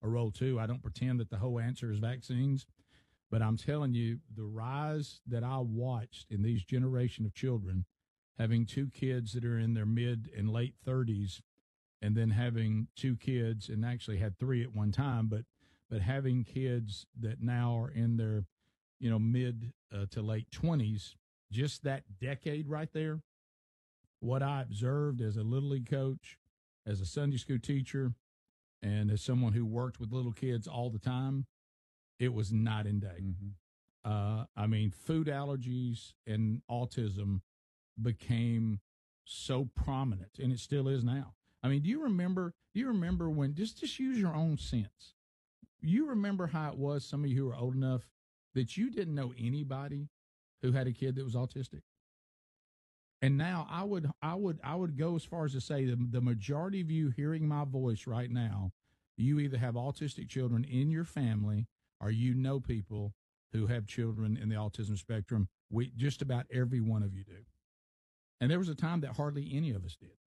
a role too. I don't pretend that the whole answer is vaccines, but I'm telling you, the rise that I watched in these generation of children, having two kids that are in their mid and late 30s, and then having two kids, and actually had three at one time, but having kids that now are in their, mid to late 20s, just that decade right there, what I observed as a Little League coach, as a Sunday school teacher, and as someone who worked with little kids all the time, it was night and day. Mm-hmm. Food allergies and autism became so prominent, and it still is now. Do you remember when, just use your own sense. You remember how it was, some of you who are old enough, that you didn't know anybody who had a kid that was autistic? And now I would go as far as to say the majority of you hearing my voice right now, you either have autistic children in your family or you know people who have children in the autism spectrum. Just about every one of you do. And there was a time that hardly any of us did.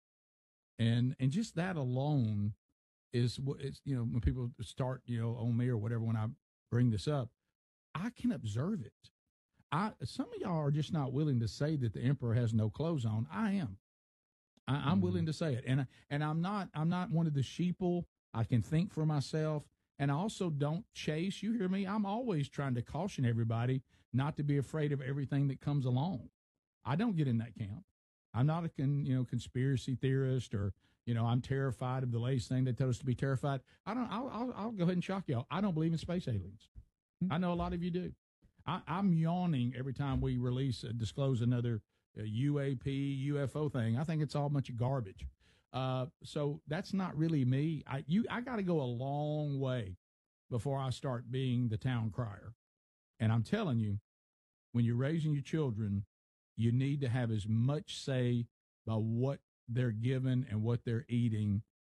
And just that alone is what it's, when people start, on me or whatever, when I bring this up, I can observe it. Some of y'all are just not willing to say that the emperor has no clothes on. I am. I'm willing to say it. And I'm not one of the sheeple. I can think for myself. And I also don't chase. You hear me? I'm always trying to caution everybody not to be afraid of everything that comes along. I don't get in that camp. I'm not a conspiracy theorist, or I'm terrified of the latest thing they tell us to be terrified. I'll go ahead and shock y'all. I don't believe in space aliens. I know a lot of you do. I'm yawning every time we disclose another UAP, UFO thing. I think it's all a bunch of garbage. So that's not really me. I got to go a long way before I start being the town crier. And I'm telling you, when you're raising your children, you need to have as much say by what they're given and what they're eating,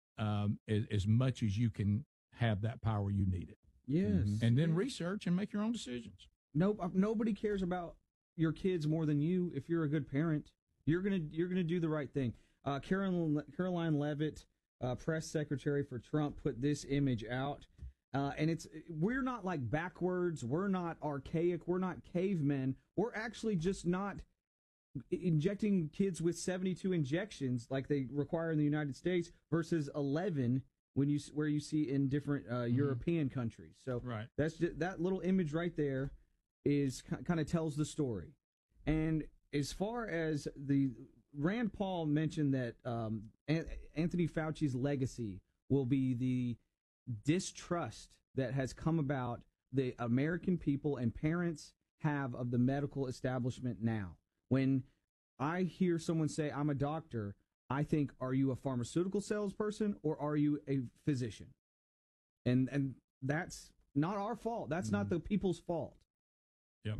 as much as you can have that power. You need it. Yes. And then research and make your own decisions. Nope. Nobody cares about your kids more than you. If you're a good parent, you're gonna do the right thing. Caroline Leavitt, press secretary for Trump, put this image out, and we're not like backwards. We're not archaic. We're not cavemen. We're actually just not injecting kids with 72 injections like they require in the United States versus 11 where you see in different European countries. So right. That's just, that little image right there is kind of tells the story. And as far as Rand Paul mentioned that Anthony Fauci's legacy will be the distrust that has come about the American people and parents have of the medical establishment now. When I hear someone say, I'm a doctor, I think, are you a pharmaceutical salesperson or are you a physician? And that's not our fault. That's not the people's fault. Yep.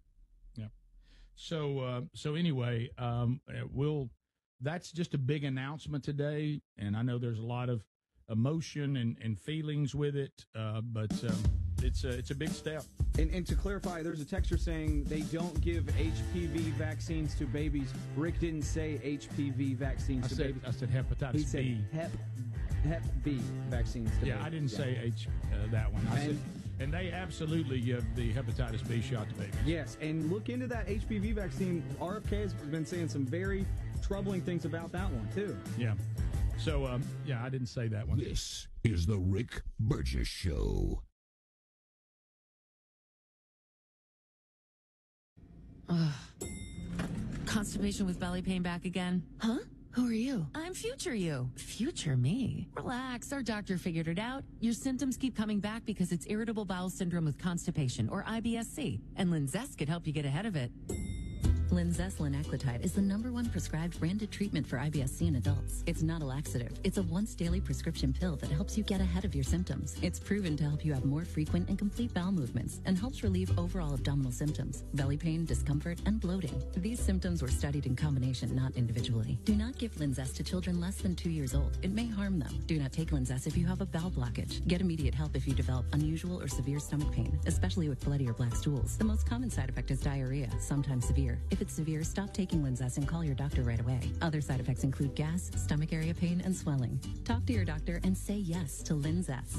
So anyway, that's just a big announcement today. And I know there's a lot of emotion and feelings with it, but it's a big step. And to clarify, there's a texter saying they don't give HPV vaccines to babies. Rick didn't say HPV vaccines to babies. I said hepatitis B. He said Hep B vaccines to babies. I didn't say that one. I said, and they absolutely give the hepatitis B shot to babies. Yes, and look into that HPV vaccine. RFK has been saying some very troubling things about that one, too. Yeah. So, I didn't say that one. This is the Rick Burgess Show. Constipation with belly pain back again? Huh? Who are you? I'm future you. Future me? Relax, our doctor figured it out. Your symptoms keep coming back because it's irritable bowel syndrome with constipation, or IBS-C, and Linzess could help you get ahead of it. Linzess linaclotide is the #1 prescribed branded treatment for IBS-C in adults. It's not a laxative. It's a once-daily prescription pill that helps you get ahead of your symptoms. It's proven to help you have more frequent and complete bowel movements and helps relieve overall abdominal symptoms, belly pain, discomfort, and bloating. These symptoms were studied in combination, not individually. Do not give Linzess to children less than 2 years old. It may harm them. Do not take Linzess if you have a bowel blockage. Get immediate help if you develop unusual or severe stomach pain, especially with bloody or black stools. The most common side effect is diarrhea, sometimes severe. If it's severe, stop taking Linzess and call your doctor right away. Other side effects include gas, stomach area pain, and swelling. Talk to your doctor and say yes to Linzess.